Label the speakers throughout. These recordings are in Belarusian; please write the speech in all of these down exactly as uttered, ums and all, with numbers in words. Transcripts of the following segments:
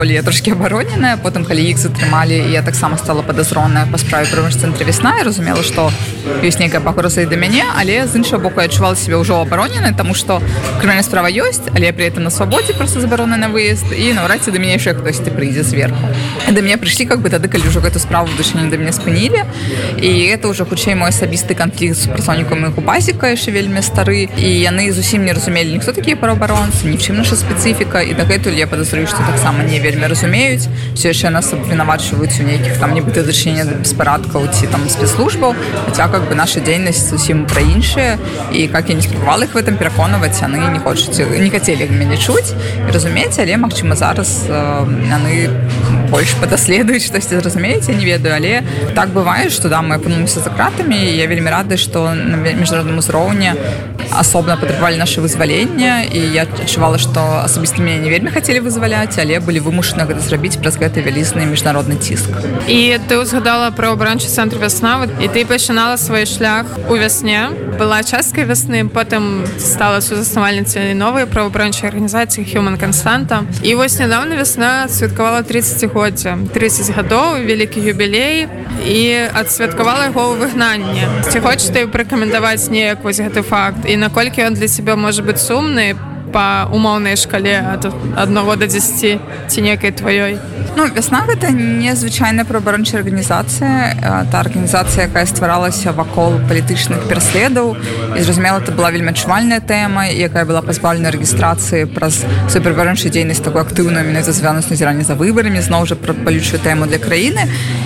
Speaker 1: Я трошки абароненая, потым калі іх затрымалі, я таксама стала падазроная па справе пры цэнтры «Весна» і разумела, што ёсць нейкая пагроза і да мяне, але з іншага боку я адчувала сябе ўжо абароненай, таму што крымінальная справа ёсць, але я пры этом на свабодзе, проста забаронена на выезд, і наўрад ці да мяне яшчэ хтосьці прыйдзе зверху. Да мяне прыйшлі как бы тады, калі ўжо гэту справу дачынення да мяне спынілі, і гэта ўжо хутчэй мой асабісты канфлікт з супрацоўнікам майго пазіка, яшчэ вельмі стары, і яны зусім не разумелі, ніхто такія праваабаронцы, ні в чым наша спецыфіка, і дагэтуль я падазрую, што таксама не вельмі разумеюць, все яшчэ нас абвінавачваюць у нейкіх там нібыта дачынення да беспарадкаў ці там спецслужбаў, хаця как бы наша дзейнасць зусім пра іншае, і как я не спрабавала іх в этом пераконваць, яны не хочуць, не хацелі мяне чуць і разумець, але магчыма зараз яны больш падаследуюць штосьці, разумееце, не ведаю, але так бывае, што да, мы апынуліся за кратамі, і я вельмі рада, што на міжнародным узроўні асобна патрабавалі наше вызвалення, і я адчувала, што асабіста мяне не вельмі хацелі вызваляць, але былі вымушаны гэта зрабіць праз гэты вялізны міжнародны ціск.
Speaker 2: І ты ўзгадала пра абарончы цэнтр «Вясна», і ты пачынала свой шлях у «Вясне», была часткай «Вясны», потым стала сузаснавальніцай новай праваабарончай арганізацыі «Human Constanta». І вось нядаўна «Вясна» адсвяткавала тридцацігоддзе, тридцать гадоў, вялікі юбілей, і адсвяткавала яго ў выгнанні. Ці хочаш ты пракаментаваць неяк вось гэты факт, і наколькі ён для цябе можа быць сумны па умоўнай шкале ад аднаго да дзесяці ці некай тваёй?
Speaker 1: Ну, «Вясна» — гэта незвычайная праваабарончая арганізацыя, та арганізацыя, якая стваралася вакол палітычных пераследаў, і зразумела, это была вельмі адчувальная тэма, якая была пазбаўлена рэгістрацыі праз сваю праваабарончую дзейнасць такую актыўную, менавіта звязаную з назіраннем за выбарамі, зноў жа пра балючую тэму для краіны.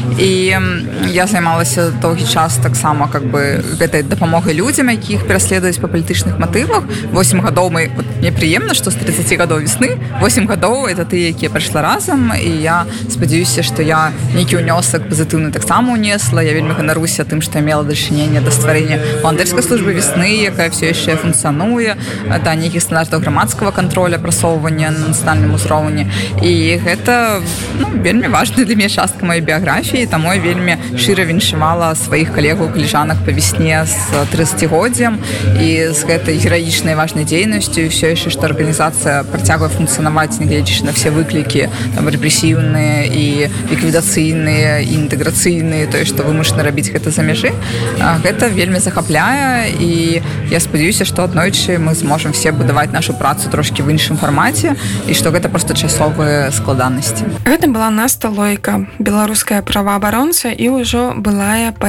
Speaker 1: І я займалася доўгі час таксама как бы гэтай дапамогай людзям, якіх пераследуюць па палітычных матывах. восемь гадоў мы, вот, мне прыемна, што з тридцати гадоў «Весны» восемь гадоў это тыя, якія прайшла разам, і я спадзяюся, што я нейкі ўнёсак пазітыўны таксама ўнесла. Я вельмі ганаруся тым, што я мела дачыненне да стварэння валантэрскай службы «Весны», якая все яшчэ функцыянуе, да нейкіх стандартаў грамадскага кантролю, прасоўвання на нацыянальным узроўні. І гэта, ну, вельмі важная для мяне частка маёй біяграфіі, таму я вельмі шчыра віншавала сваіх калегаў, калежанак па «Весне» з тридцацігоддзем і з гэтай гераічнай важнай дзейнасцю. І все яшчэ, што арганізацыя працягвае функцыянаваць, нягледзячы на все выклікі там рэпрэсіўныя і ліквідацыйныя і інтэграцыйныя, тое, што вымушаны рабіць гэта за мяжы, гэта вельмі захапляе, і я спадзяюся, што аднойчы мы зможам все будаваць нашу працу трошкі в іншым фармаце, і што гэта проста часовыя складанасці.
Speaker 3: Гэта была Наста Лойка, беларуская праваабаронца і ўжо былая